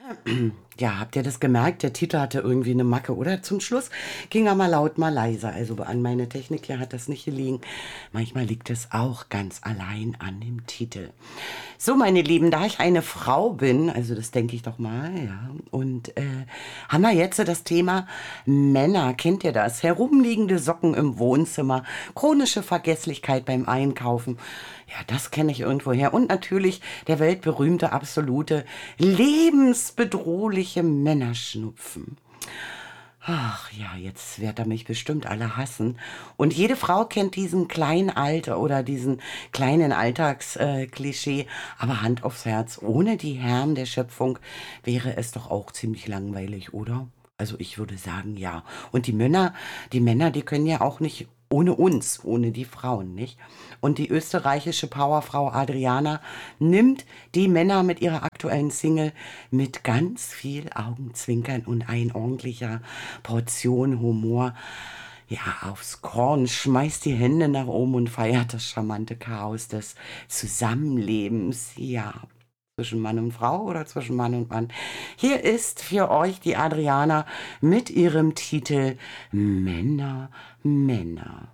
Ja, habt ihr das gemerkt? Der Titel hatte irgendwie eine Macke, oder? Zum Schluss ging er mal laut, mal leiser. Also an meine Technik hier hat das nicht gelegen. Manchmal liegt es auch ganz allein an dem Titel. So, meine Lieben, da ich eine Frau bin, also das denke ich doch mal, ja, und haben wir jetzt so das Thema Männer. Kennt ihr das? Herumliegende Socken im Wohnzimmer, chronische Vergesslichkeit beim Einkaufen. Ja, das kenne ich irgendwoher. Und natürlich der weltberühmte, absolute, lebensbedrohliche Männerschnupfen. Ach ja, jetzt wird er mich bestimmt alle hassen. Und jede Frau kennt diesen kleinen Alter oder diesen kleinen Alltagsklischee. Aber Hand aufs Herz, ohne die Herren der Schöpfung wäre es doch auch ziemlich langweilig, oder? Also ich würde sagen, ja. Und die Männer, die können ja auch nicht ohne uns, ohne die Frauen, nicht? Und die österreichische Powerfrau Adriana nimmt die Männer mit ihrer aktuellen Single mit ganz viel Augenzwinkern und ein ordentlicher Portion Humor ja aufs Korn, schmeißt die Hände nach oben und feiert das charmante Chaos des Zusammenlebens. Ja, zwischen Mann und Frau oder zwischen Mann und Mann. Hier ist für euch die Adriana mit ihrem Titel Männer, Männer.